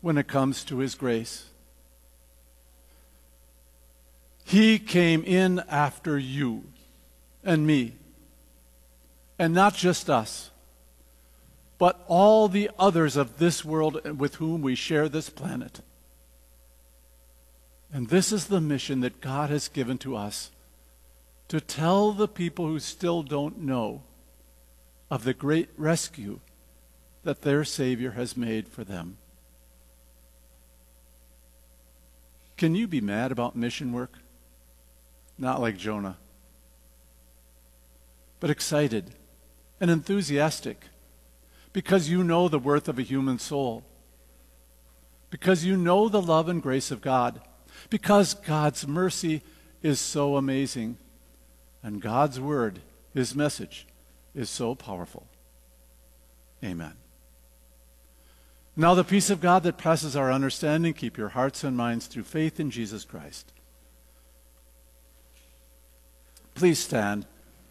when it comes to his grace. He came in after you and me, and not just us, but all the others of this world with whom we share this planet. And this is the mission that God has given to us, to tell the people who still don't know of the great rescue that their Savior has made for them. Can you be mad about mission work? Not like Jonah, but excited and enthusiastic because you know the worth of a human soul, because you know the love and grace of God, because God's mercy is so amazing, and God's word, his message, is so powerful. Amen. Now the peace of God that passes our understanding, keep your hearts and minds through faith in Jesus Christ. Please stand.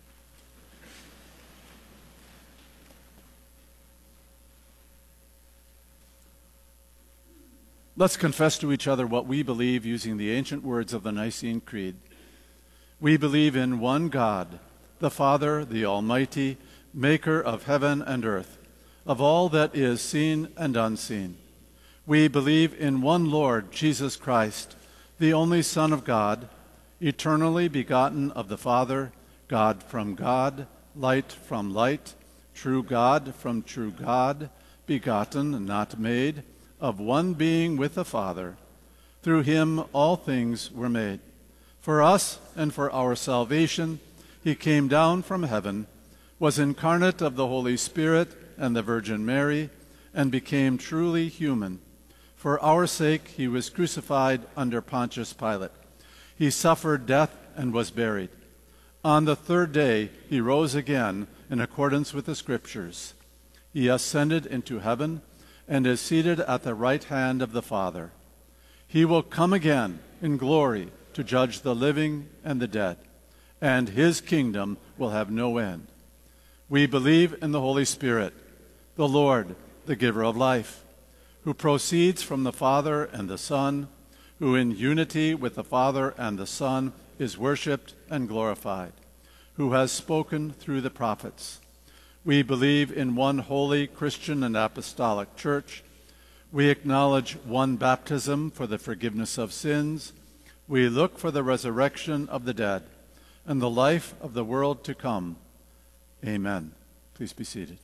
Let's confess to each other what we believe using the ancient words of the Nicene Creed. We believe in one God, the Father, the Almighty, maker of heaven and earth, of all that is seen and unseen. We believe in one Lord, Jesus Christ, the only Son of God, eternally begotten of the Father, God from God, light from light, true God from true God, begotten, not made, of one being with the Father. Through him all things were made. For us and for our salvation, he came down from heaven, was incarnate of the Holy Spirit and the Virgin Mary, and became truly human. For our sake he was crucified under Pontius Pilate. He suffered death and was buried. On the third day he rose again in accordance with the Scriptures. He ascended into heaven and is seated at the right hand of the Father. He will come again in glory to judge the living and the dead, and his kingdom will have no end. We believe in the Holy Spirit, the Lord, the giver of life, who proceeds from the Father and the Son, who in unity with the Father and the Son is worshipped and glorified, who has spoken through the prophets. We believe in one holy Christian and apostolic church. We acknowledge one baptism for the forgiveness of sins. We look for the resurrection of the dead and the life of the world to come. Amen. Please be seated.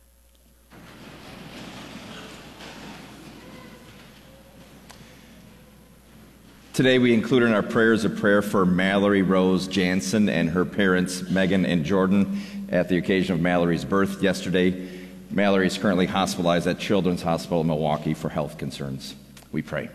Today we include in our prayers a prayer for Mallory Rose Jansen and her parents, Megan and Jordan, at the occasion of Mallory's birth yesterday. Mallory is currently hospitalized at Children's Hospital in Milwaukee for health concerns. We pray.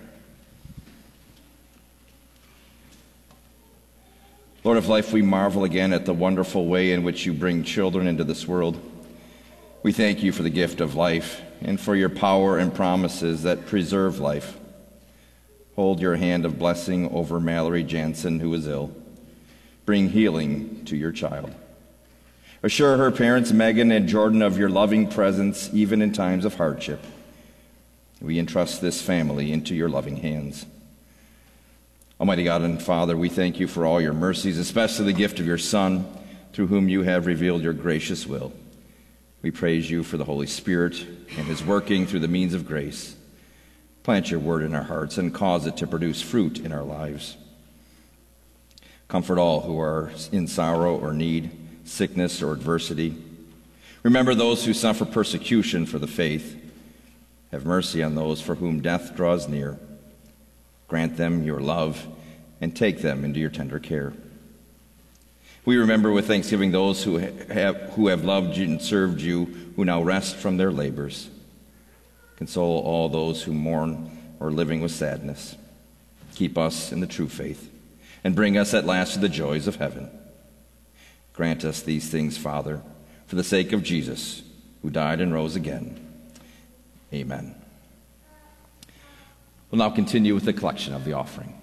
Lord of life, we marvel again at the wonderful way in which you bring children into this world. We thank you for the gift of life and for your power and promises that preserve life. Hold your hand of blessing over Mallory Jansen, who is ill. Bring healing to your child. Assure her parents, Megan and Jordan, of your loving presence, even in times of hardship. We entrust this family into your loving hands. Almighty God and Father, we thank you for all your mercies, especially the gift of your Son, through whom you have revealed your gracious will. We praise you for the Holy Spirit and his working through the means of grace. Plant your word in our hearts and cause it to produce fruit in our lives. Comfort all who are in sorrow or need, sickness or adversity. Remember those who suffer persecution for the faith. Have mercy on those for whom death draws near. Grant them your love and take them into your tender care. We remember with thanksgiving those who have loved you and served you, who now rest from their labors. Console all those who mourn or living with sadness. Keep us in the true faith and bring us at last to the joys of heaven. Grant us these things, Father, for the sake of Jesus, who died and rose again. Amen. We'll now continue with the collection of the offering.